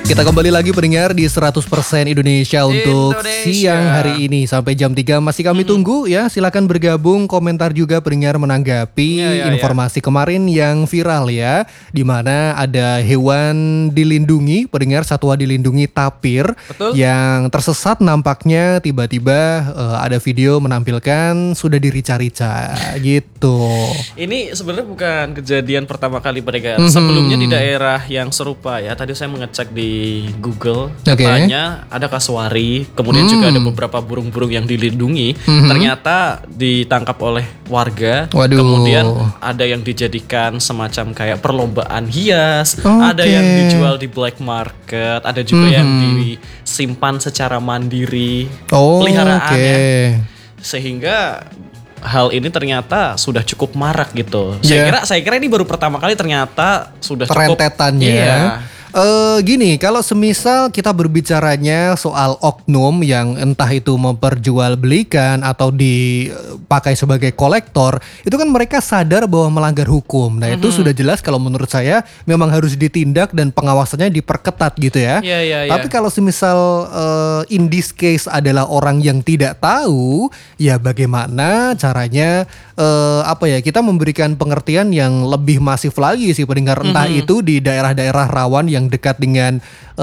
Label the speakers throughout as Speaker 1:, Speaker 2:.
Speaker 1: Kita kembali lagi pendengar di 100% Indonesia untuk siang hari ini sampai jam 3 masih kami tunggu ya. Silakan bergabung, komentar juga pendengar menanggapi informasi kemarin yang viral ya, di mana ada hewan dilindungi, pendengar satwa dilindungi tapir.
Speaker 2: Betul.
Speaker 1: Yang tersesat nampaknya tiba-tiba ada video menampilkan sudah dirica-rica gitu.
Speaker 2: Ini sebenarnya bukan kejadian pertama kali pendengar. Sebelumnya di daerah yang serupa ya. Tadi saya mengecek di Google, katanya ada kasuari, kemudian juga ada beberapa burung-burung yang dilindungi. Ternyata ditangkap oleh warga.
Speaker 1: Waduh.
Speaker 2: Kemudian ada yang dijadikan semacam kayak perlombaan hias, ada yang dijual di black market, ada juga yang disimpan secara mandiri peliharaan ya. Sehingga hal ini ternyata sudah cukup marak gitu. Saya kira ini baru pertama kali, ternyata sudah cukup
Speaker 1: rentetannya.
Speaker 2: Iya.
Speaker 1: Gini, kalau semisal kita berbicaranya soal oknum yang entah itu memperjualbelikan atau dipakai sebagai kolektor, itu kan mereka sadar bahwa melanggar hukum. Nah itu sudah jelas kalau menurut saya memang harus ditindak dan pengawasannya diperketat gitu ya. Tapi kalau semisal in this case adalah orang yang tidak tahu, ya bagaimana caranya kita memberikan pengertian yang lebih masif lagi sih pendengar, entah itu di daerah-daerah rawan yang dekat dengan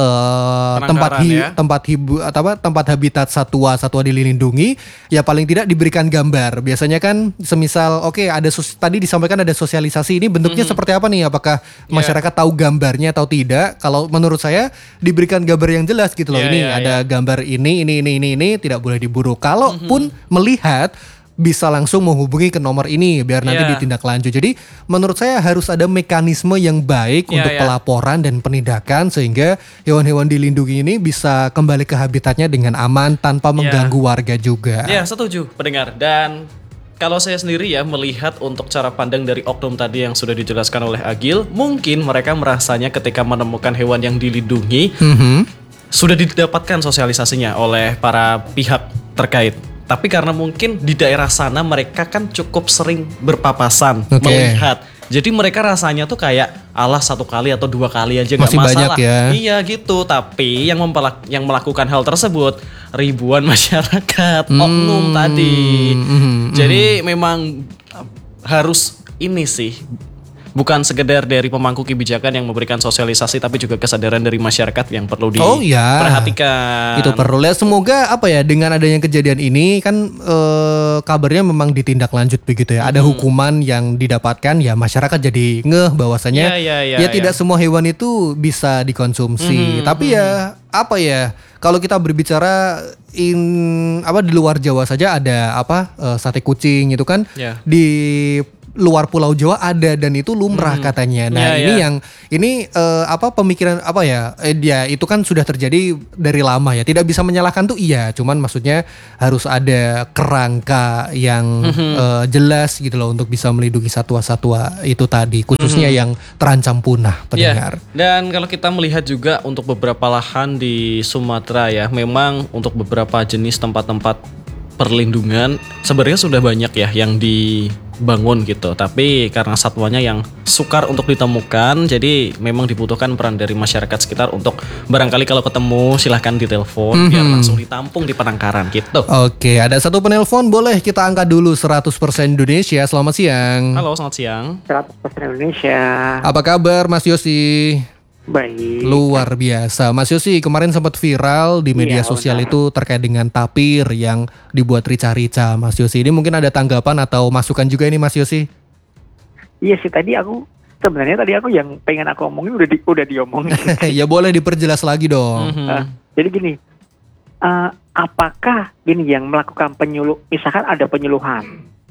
Speaker 1: tempat habitat satwa dilindungi, ya paling tidak diberikan gambar. Biasanya kan semisal tadi disampaikan ada sosialisasi, ini bentuknya seperti apa nih, apakah masyarakat tahu gambarnya atau tidak? Kalau menurut saya diberikan gambar yang jelas gitu loh. Ada gambar ini tidak boleh diburu. Kalaupun melihat, bisa langsung menghubungi ke nomor ini biar nanti ditindaklanjut. Jadi menurut saya harus ada mekanisme yang baik untuk pelaporan dan penindakan sehingga hewan-hewan dilindungi ini bisa kembali ke habitatnya dengan aman tanpa mengganggu warga juga.
Speaker 2: Ya, setuju pendengar. Dan kalau saya sendiri ya melihat untuk cara pandang dari oknum tadi yang sudah dijelaskan oleh Agil, mungkin mereka merasanya ketika menemukan hewan yang dilindungi sudah didapatkan sosialisasinya oleh para pihak terkait. Tapi karena mungkin di daerah sana mereka kan cukup sering berpapasan melihat. Jadi mereka rasanya tuh kayak satu kali atau dua kali aja gak masalah.
Speaker 1: Banyak ya.
Speaker 2: Iya gitu. Tapi yang melakukan hal tersebut ribuan masyarakat oknum tadi. Jadi memang harus ini sih, bukan sekedar dari pemangku kebijakan yang memberikan sosialisasi, tapi juga kesadaran dari masyarakat yang perlu diperhatikan.
Speaker 1: Itu perlu. Semoga dengan adanya kejadian ini kan kabarnya memang ditindaklanjut begitu ya. Ada hukuman yang didapatkan, ya masyarakat jadi ngeh bahwasanya tidak semua hewan itu bisa dikonsumsi. Tapi kalau kita berbicara di luar Jawa saja ada sate kucing itu kan di luar Pulau Jawa ada dan itu lumrah katanya. Nah pemikiran itu kan sudah terjadi dari lama ya. Tidak bisa menyalahkan tuh cuman maksudnya harus ada kerangka yang jelas gitu loh untuk bisa melindungi satwa-satwa itu tadi, khususnya yang terancam punah pendengar.
Speaker 2: Dan kalau kita melihat juga untuk beberapa lahan di Sumatera ya, memang untuk beberapa jenis tempat-tempat perlindungan sebenarnya sudah banyak ya yang dibangun gitu. Tapi karena satwanya yang sukar untuk ditemukan, jadi memang dibutuhkan peran dari masyarakat sekitar untuk barangkali kalau ketemu silahkan ditelepon biar langsung ditampung di penangkaran gitu.
Speaker 1: Oke, ada satu penelpon, boleh kita angkat dulu. 100% Indonesia, selamat siang.
Speaker 2: Halo, selamat siang.
Speaker 3: 100% Indonesia.
Speaker 1: Apa kabar Mas Yosi?
Speaker 3: Baik.
Speaker 1: Luar biasa. Mas Yosi, kemarin sempat viral di media sosial itu terkait dengan tapir yang dibuat rica-rica. Mas Yosi, ini mungkin ada tanggapan atau masukan juga ini Mas Yosi?
Speaker 3: Iya sih, sebenarnya tadi aku yang pengen aku omongin udah diomongin.
Speaker 1: Ya boleh diperjelas lagi dong.
Speaker 3: Jadi gini, apakah yang melakukan misalkan ada penyuluhan.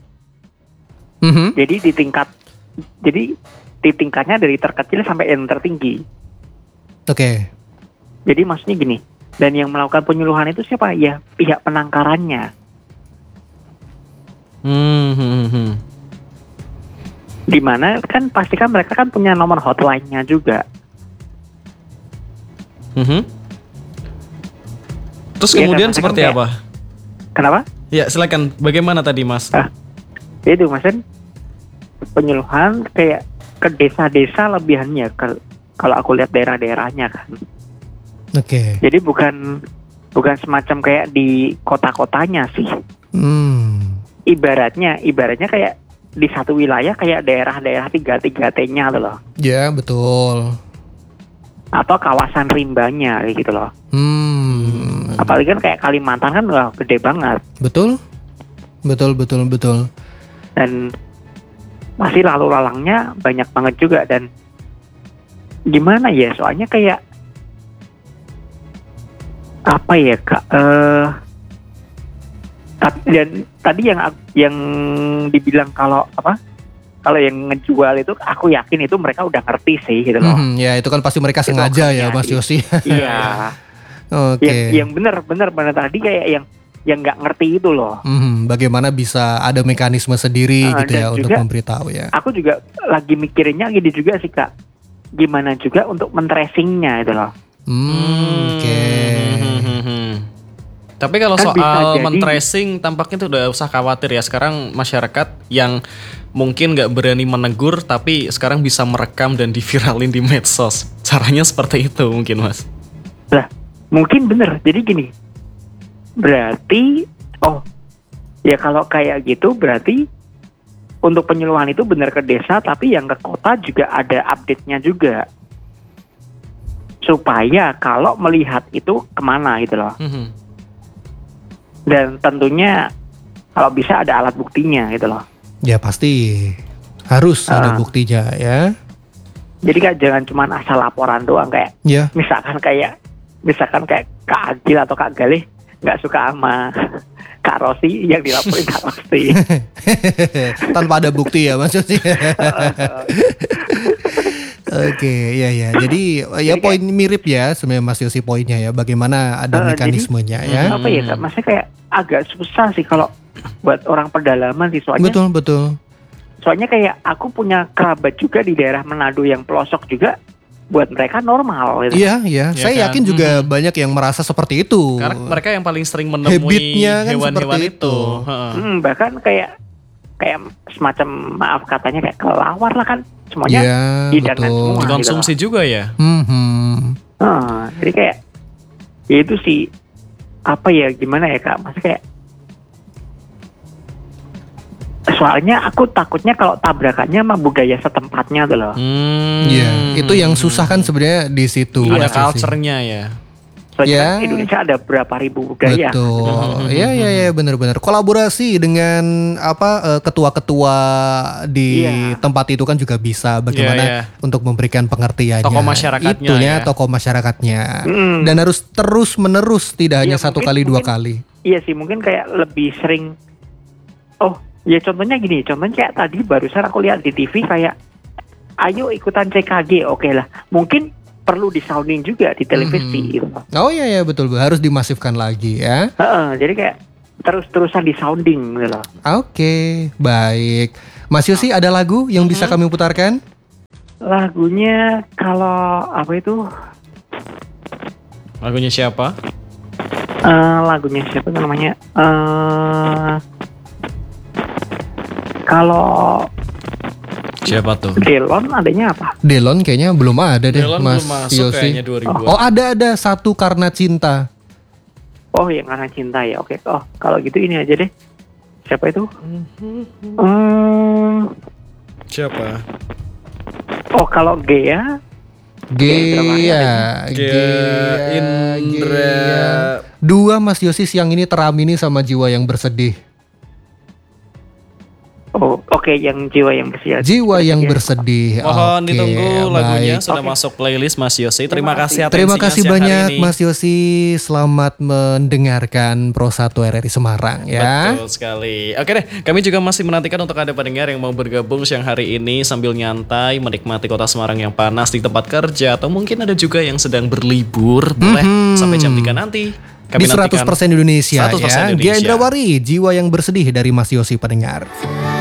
Speaker 3: Jadi di tingkatnya dari terkecil sampai yang tertinggi.
Speaker 1: Oke.
Speaker 3: Jadi maksudnya gini, dan yang melakukan penyuluhan itu siapa? Ya pihak penangkarannya. Dimana kan pastikan mereka kan punya nomor hotline-nya juga.
Speaker 2: Terus kemudian seperti apa?
Speaker 3: Kenapa?
Speaker 2: Ya silakan. Bagaimana tadi Mas?
Speaker 3: Itu Mas, penyuluhan kayak ke desa-desa lebihannya kalau aku lihat daerah-daerahnya kan.
Speaker 1: Oke.
Speaker 3: Jadi bukan semacam kayak di kota-kotanya sih. Ibaratnya kayak di satu wilayah kayak daerah-daerah 3-3T-nya tuh loh.
Speaker 1: Ya, betul.
Speaker 3: Atau kawasan rimbanya kayak gitu loh. Apalagi kan kayak Kalimantan kan wah gede banget.
Speaker 1: Betul.
Speaker 3: Dan masih lalu lalangnya banyak banget juga. Dan gimana ya, soalnya kayak apa ya Kak, dan tadi yang dibilang kalau yang ngejual itu aku yakin itu mereka udah ngerti sih gitu loh.
Speaker 1: Ya itu kan pasti mereka
Speaker 3: Itu
Speaker 1: sengaja ya
Speaker 3: makanya,
Speaker 1: Mas Yosi.
Speaker 3: Iya.
Speaker 1: Oke.
Speaker 3: Yang benar tadi kayak yang nggak ngerti itu loh.
Speaker 1: Bagaimana bisa ada mekanisme sendiri gitu
Speaker 3: Dan
Speaker 1: ya untuk
Speaker 3: juga,
Speaker 1: memberitahu ya.
Speaker 3: Aku juga lagi mikirinnya gini juga sih Kak. Gimana juga untuk men-tracingnya itu loh.
Speaker 1: Oke.
Speaker 2: Tapi kalau
Speaker 3: Kan bisa
Speaker 2: soal
Speaker 3: jadi-
Speaker 2: men-tracing tampaknya itu udah usah khawatir ya. Sekarang masyarakat yang mungkin nggak berani menegur tapi sekarang bisa merekam dan diviralin di medsos. Caranya seperti itu mungkin Mas.
Speaker 3: Lah, mungkin bener. Jadi gini. Berarti ya kalau kayak gitu berarti untuk penyuluhan itu benar ke desa tapi yang ke kota juga ada update-nya juga. Supaya kalau melihat itu kemana gitu loh. Dan tentunya kalau bisa ada alat buktinya gitu loh.
Speaker 1: Ya pasti harus ada buktinya ya.
Speaker 3: Jadi kan jangan cuma asal laporan doang kayak
Speaker 1: Ya.
Speaker 3: misalkan kayak Kak Agil atau Kak Galih nggak suka sama Kak Rosi yang dilaporin Kak Rosi.
Speaker 1: Tanpa ada bukti ya Mas Yosi. Oke, ya. Jadi ya poin mirip ya sebenarnya Mas Yosi poinnya ya. Bagaimana ada mekanismenya ya.
Speaker 3: Apa ya Kak? Maksudnya kayak agak susah sih kalau buat orang pedalaman sih soalnya.
Speaker 1: Betul.
Speaker 3: Soalnya kayak aku punya kerabat juga di daerah Manado yang pelosok juga. Buat mereka normal gitu.
Speaker 1: Iya.
Speaker 2: Ya
Speaker 1: Saya
Speaker 2: kan?
Speaker 1: yakin juga banyak yang merasa seperti itu.
Speaker 2: Karena mereka yang paling sering menemui
Speaker 1: Habitnya kan
Speaker 2: hewan-hewan
Speaker 1: seperti
Speaker 2: itu.
Speaker 1: itu.
Speaker 3: Bahkan kayak semacam maaf katanya kayak kelawar lah kan. Semuanya
Speaker 1: Iya,
Speaker 3: hidangan
Speaker 1: betul.
Speaker 3: semua.
Speaker 2: Dikonsumsi
Speaker 3: gitu
Speaker 2: juga ya.
Speaker 3: loh. Jadi kayak ya itu sih apa ya gimana ya Kak? Maksudnya kayak soalnya aku takutnya kalau tabrakannya sama budaya setempatnya tuh loh.
Speaker 1: Iya, itu yang susah kan sebenarnya di situ.
Speaker 2: Ada
Speaker 1: Mas Yosi.
Speaker 2: culture-nya ya.
Speaker 3: Soalnya
Speaker 1: Ya.
Speaker 3: kan Indonesia ada berapa ribu budaya.
Speaker 1: Betul. Iya, benar-benar. Kolaborasi dengan ketua-ketua di
Speaker 3: Iya.
Speaker 1: tempat itu kan juga bisa bagaimana
Speaker 2: Iya.
Speaker 1: untuk memberikan pengertiannya.
Speaker 2: Tokoh masyarakatnya
Speaker 1: Itunya
Speaker 2: ya.
Speaker 1: tokoh masyarakatnya. Dan harus terus-menerus, tidak hanya
Speaker 3: Iya,
Speaker 1: satu
Speaker 3: mungkin-
Speaker 1: kali, dua
Speaker 3: mungkin-
Speaker 1: kali.
Speaker 3: Iya sih mungkin kayak lebih sering. Ya contohnya gini, kayak tadi barusan aku lihat di TV kayak ayo ikutan CKG, oke lah. Mungkin perlu disounding juga di televisi gitu.
Speaker 1: Oh iya, betul. Harus dimasifkan lagi ya.
Speaker 3: Jadi kayak terus-terusan disounding gitu loh.
Speaker 1: Oke, baik. Mas Yosi ada lagu yang bisa kami putarkan?
Speaker 3: Lagunya kalau apa itu?
Speaker 2: Lagunya siapa?
Speaker 3: Lagunya siapa namanya? Kalau
Speaker 2: Siapa tuh?
Speaker 3: Delon adanya apa?
Speaker 1: Delon kayaknya belum ada deh,
Speaker 2: Delon
Speaker 1: Mas
Speaker 2: belum masuk
Speaker 1: Yosi.
Speaker 2: kayaknya 2000-an.
Speaker 1: Oh ada Satu Karena Cinta.
Speaker 3: Oh yang karena cinta ya, oke. Kalau gitu ini aja deh. Siapa itu?
Speaker 2: Siapa?
Speaker 3: Kalau Gea.
Speaker 1: Gea
Speaker 2: Indra.
Speaker 1: Dua Mas Yosi siang ini teramini sama Jiwa Yang Bersedih.
Speaker 3: Oke, yang Jiwa Yang Bersedih.
Speaker 1: Jiwa Yang Bersedih.
Speaker 2: Mohon
Speaker 1: Oke,
Speaker 2: ditunggu lagunya
Speaker 1: baik.
Speaker 2: sudah masuk playlist Mas Yosi. Terima kasih
Speaker 1: Terima
Speaker 2: atensinya
Speaker 1: kasih
Speaker 2: siang hari
Speaker 1: banyak
Speaker 2: ini.
Speaker 1: Mas Yosi. Selamat mendengarkan Pro 1 RRI Semarang ya.
Speaker 2: Betul sekali. Oke deh, kami juga masih menantikan untuk Anda pendengar yang mau bergabung siang hari ini sambil nyantai menikmati kota Semarang yang panas di tempat kerja atau mungkin ada juga yang sedang berlibur. Boleh sampai jam 3 nanti.
Speaker 1: Di 100% Indonesia
Speaker 2: 100%
Speaker 1: ya.
Speaker 2: Indonesia.
Speaker 1: Gia Indrawari, Jiwa Yang Bersedih dari Mas Yosi pendengar.